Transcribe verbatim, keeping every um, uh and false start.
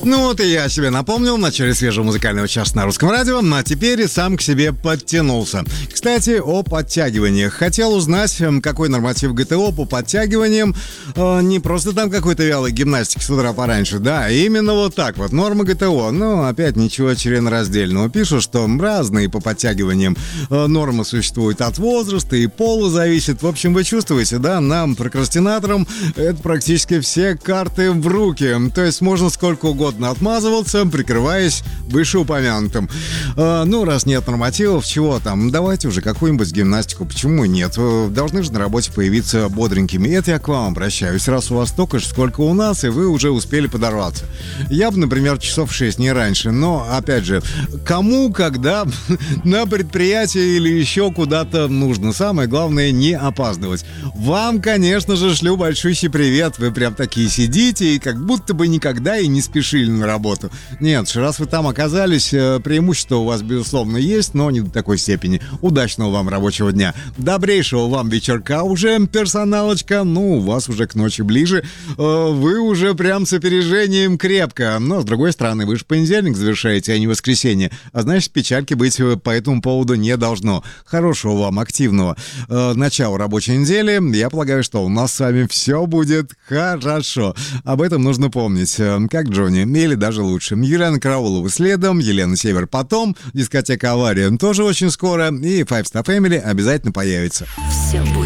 Ну вот и я себе напомнил в начале свежего музыкального часа на русском радио, а теперь и сам к себе подтянулся. Кстати, о подтягиваниях. Хотел узнать, какой норматив ГТО по подтягиваниям. Э, не просто там какой-то вялой гимнастики с утра пораньше, да, именно вот так вот. Норма ГТО. Но опять ничего членораздельного. Пишут, что разные по подтягиваниям э, нормы существуют от возраста и пола зависит. В общем, вы чувствуете, да, нам, прокрастинаторам, это практически все карты в руки. То есть можно сколько угодно отмазываться, прикрываясь вышеупомянутым. Э, ну, раз нет нормативов, чего там, давайте уже какую-нибудь гимнастику. Почему нет? Должны же на работе появиться бодренькими. Это я к вам обращаюсь. Раз у вас столько же, сколько у нас, и вы уже успели подорваться. Я бы, например, часов шесть, не раньше. Но, опять же, кому, когда на предприятие или еще куда-то нужно. Самое главное, не опаздывать. Вам, конечно же, шлю большущий привет. Вы прям такие сидите и как будто бы никогда и не спешили на работу. Нет, раз вы там оказались, преимущество у вас, безусловно, есть, но не до такой степени. Удачного вам рабочего дня. Добрейшего вам вечерка уже, персоналочка. Ну, у вас уже к ночи ближе. Вы уже прям с опережением крепко. Но, с другой стороны, вы же понедельник завершаете, а не воскресенье. А значит, печальки быть по этому поводу не должно. Хорошего вам активного начала рабочей недели. Я полагаю, что у нас с вами все будет хорошо. Об этом нужно помнить. Как Джонни, или даже лучше. Елена Караулова следом, Елена Север потом, дискотека «Авария» тоже очень скоро, и Five Star Family обязательно появится. Все будет.